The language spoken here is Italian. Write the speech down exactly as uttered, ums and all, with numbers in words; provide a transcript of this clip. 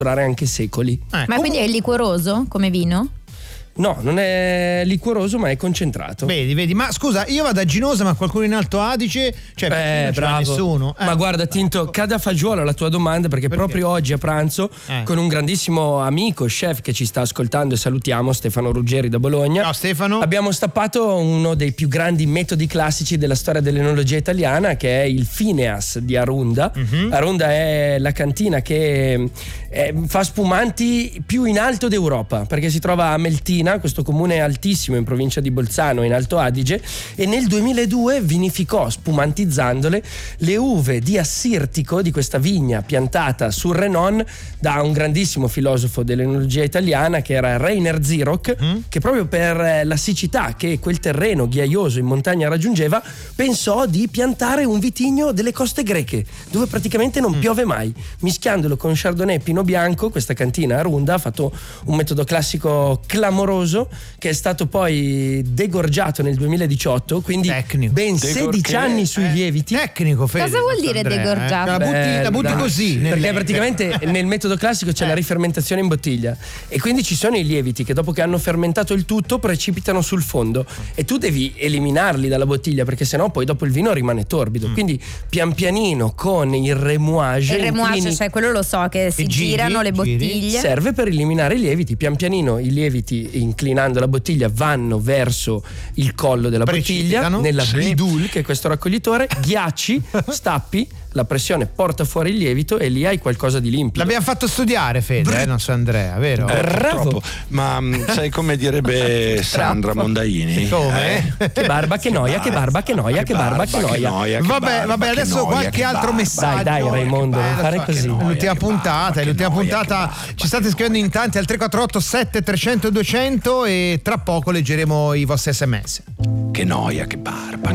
durare anche secoli. Eh, Ma quindi è liquoroso come vino? No, non è liquoroso, ma è concentrato. Vedi, vedi, ma scusa, io vado a Ginosa, ma qualcuno in Alto Adige? Cioè, Beh, non bravo. nessuno. Eh. Ma guarda, Tinto, cada fagiolo la tua domanda, perché, perché? proprio oggi a pranzo, eh. con un grandissimo amico, chef che ci sta ascoltando, e salutiamo, Stefano Ruggeri da Bologna. Ciao Stefano. Abbiamo stappato uno dei più grandi metodi classici della storia dell'enologia italiana, che è il Phineas di Arunda. Mm-hmm. Arunda è la cantina che è, fa spumanti più in alto d'Europa, perché si trova a Meltina, questo comune altissimo in provincia di Bolzano in Alto Adige, e nel duemiladue vinificò, spumantizzandole, le uve di Assirtico, di questa vigna piantata sul Renon da un grandissimo filosofo dell'enologia italiana che era Rainer Zirock, mm. che proprio per la siccità che quel terreno ghiaioso in montagna raggiungeva pensò di piantare un vitigno delle coste greche, dove praticamente non mm. piove mai, mischiandolo con Chardonnay e Pinot Bianco. Questa cantina Arunda ha fatto un metodo classico clamoroso che è stato poi degorgiato nel duemiladiciotto, quindi tecnico. ben Degor- sedici anni sui eh, lieviti. Tecnico, Fede. Cosa vuol dire Andrea, degorgiato? Eh? La butti, Beh, la butti dai. così. Perché praticamente nel metodo classico c'è eh. la rifermentazione in bottiglia, e quindi ci sono i lieviti che dopo che hanno fermentato il tutto precipitano sul fondo, e tu devi eliminarli dalla bottiglia, perché sennò poi dopo il vino rimane torbido. Mm. Quindi pian pianino con il remouage, il remouage, inclini, cioè quello lo so che si giri, girano le giri. bottiglie, serve per eliminare i lieviti. Pian pianino i lieviti, inclinando la bottiglia, vanno verso il collo della bottiglia, nella sì. bidule, che è questo raccoglitore, ghiacci, stappi, la pressione porta fuori il lievito e lì hai qualcosa di limpido. L'abbiamo fatto studiare, Fede, eh, non so Andrea, vero? Eh, Bravo. Ma sai come direbbe Sandra Mondaini? Come? Eh? Che barba, che noia, che barba, che noia, che barba, che noia. noia che Vabbè, barba, vabbè, che adesso noia, qualche che altro barba. messaggio. Dai, dai, Raimondo, non Beh, fare so, così. Noia, l'ultima che puntata, barba, è l'ultima che noia, puntata. che barba. Ci state scrivendo in tanti al tre quattro otto sette trecento duecento, e tra poco leggeremo i vostri sms. Che noia, che barba.